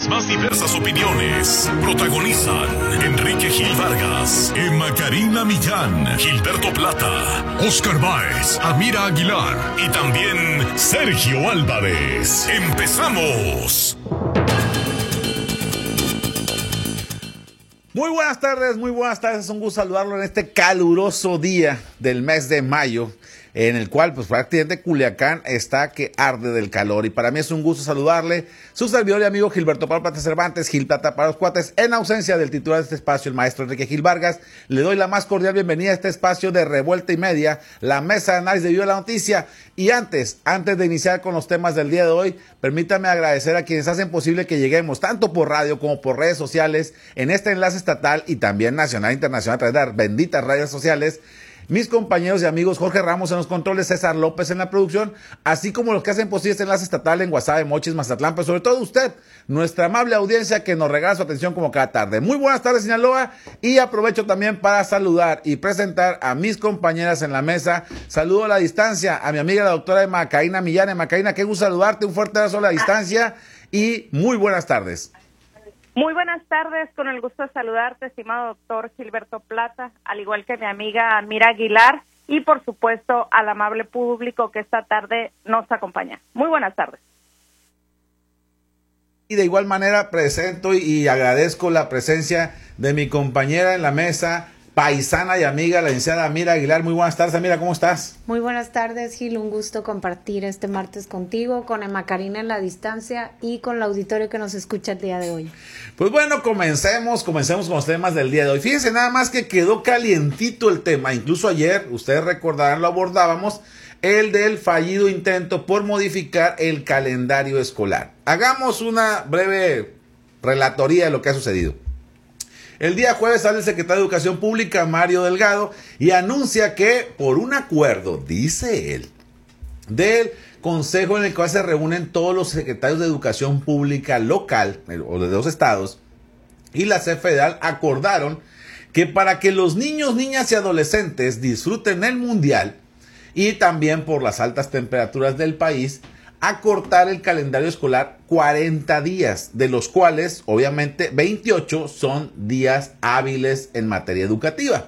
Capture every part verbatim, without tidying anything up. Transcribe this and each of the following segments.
Las más diversas opiniones protagonizan Enrique Gil Vargas, Emma Karina Millán, Gilberto Plata, Oscar Báez, Amira Aguilar y también Sergio Álvarez. ¡Empezamos! Muy buenas tardes, muy buenas tardes. Es un gusto saludarlo en este caluroso día del mes de mayo, en el cual pues prácticamente Culiacán está que arde del calor. Y para mí es un gusto saludarle, su servidor y amigo Gilberto Plata Cervantes, Gil Plata para los cuates, en ausencia del titular de este espacio, el maestro Enrique Gil Vargas. Le doy la más cordial bienvenida a este espacio de revuelta y media, la mesa de análisis de Viva la Noticia. Y antes, antes de iniciar con los temas del día de hoy, permítame agradecer a quienes hacen posible que lleguemos tanto por radio como por redes sociales en este enlace estatal y también nacional e internacional a través de las benditas redes sociales. Mis compañeros y amigos Jorge Ramos en los controles, César López en la producción, así como los que hacen posible este enlace estatal en Guasave, Mochis, Mazatlán, pero sobre todo usted, nuestra amable audiencia que nos regala su atención como cada tarde. Muy buenas tardes, Sinaloa, y aprovecho también para saludar y presentar a mis compañeras en la mesa. Saludo a la distancia a mi amiga la doctora Emma Karina Millán. Emma Karina, qué gusto saludarte, un fuerte abrazo a la distancia y muy buenas tardes. Muy buenas tardes, con el gusto de saludarte, estimado doctor Gilberto Plata, al igual que mi amiga Amira Aguilar, y por supuesto al amable público que esta tarde nos acompaña. Muy buenas tardes. Y de igual manera presento y agradezco la presencia de mi compañera en la mesa, paisana y amiga, la licenciada Amira Aguilar. Muy buenas tardes, Amira, ¿cómo estás? Muy buenas tardes, Gil, un gusto compartir este martes contigo, con Emma Karina en la distancia y con el auditorio que nos escucha el día de hoy. Pues bueno, comencemos, comencemos con los temas del día de hoy. Fíjense nada más que quedó calientito el tema, incluso ayer, ustedes recordarán, lo abordábamos, el del fallido intento por modificar el calendario escolar. Hagamos una breve relatoría de lo que ha sucedido. El día jueves sale el secretario de Educación Pública, Mario Delgado, y anuncia que por un acuerdo, dice él, del consejo en el cual se reúnen todos los secretarios de Educación Pública local, o de los estados, y la C E P federal, acordaron que para que los niños, niñas y adolescentes disfruten el mundial, y también por las altas temperaturas del país, acortar el calendario escolar cuarenta días, de los cuales obviamente veintiocho son días hábiles en materia educativa,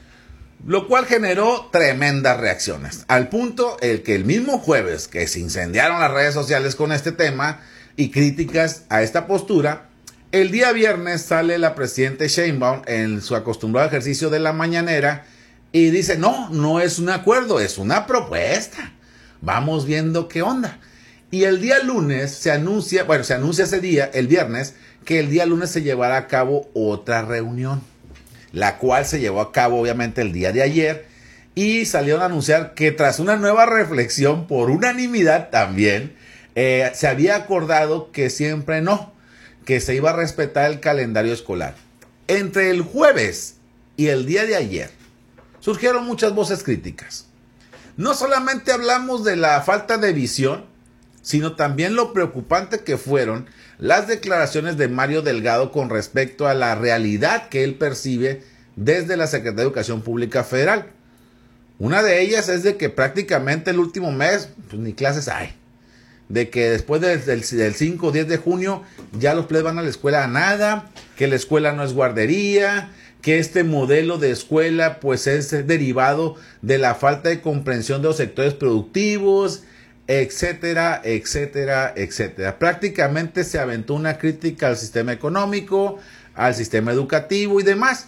lo cual generó tremendas reacciones, al punto el que el mismo jueves que se incendiaron las redes sociales con este tema y críticas a esta postura, el día viernes sale la presidenta Sheinbaum en su acostumbrado ejercicio de la mañanera y dice, no, no es un acuerdo, es una propuesta, vamos viendo qué onda. Y el día lunes se anuncia, bueno, se anuncia ese día, el viernes, que el día lunes se llevará a cabo otra reunión, la cual se llevó a cabo obviamente el día de ayer, y salieron a anunciar que tras una nueva reflexión por unanimidad también, eh, se había acordado que siempre no, que se iba a respetar el calendario escolar. Entre el jueves y el día de ayer surgieron muchas voces críticas. No solamente hablamos de la falta de visión, sino también lo preocupante que fueron las declaraciones de Mario Delgado con respecto a la realidad que él percibe desde la Secretaría de Educación Pública Federal. Una de ellas es de que prácticamente el último mes, pues ni clases hay. De que después del, del, del cinco o diez de junio ya los plebes van a la escuela a nada, que la escuela no es guardería, que este modelo de escuela pues es derivado de la falta de comprensión de los sectores productivos, etcétera, etcétera, etcétera. Prácticamente se aventó una crítica al sistema económico, al sistema educativo y demás.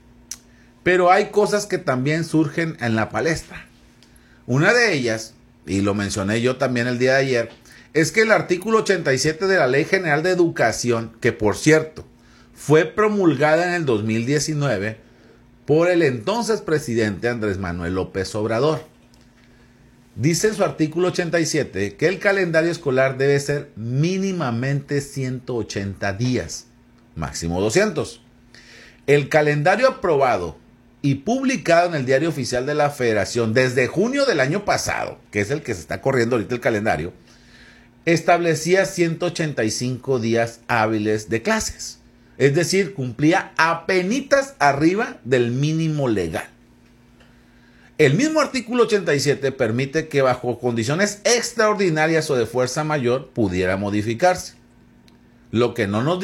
Pero hay cosas que también surgen en la palestra. Una de ellas, y lo mencioné yo también el día de ayer, es que el artículo ochenta y siete de la Ley General de Educación, que por cierto fue promulgada en el dos mil diecinueve por el entonces presidente Andrés Manuel López Obrador, dice en su artículo ochenta y siete que el calendario escolar debe ser mínimamente ciento ochenta días, máximo doscientos. El calendario aprobado y publicado en el Diario Oficial de la Federación desde junio del año pasado, que es el que se está corriendo ahorita el calendario, establecía ciento ochenta y cinco días hábiles de clases. Es decir, cumplía apenitas arriba del mínimo legal. El mismo artículo ochenta y siete permite que bajo condiciones extraordinarias o de fuerza mayor pudiera modificarse. Lo que no nos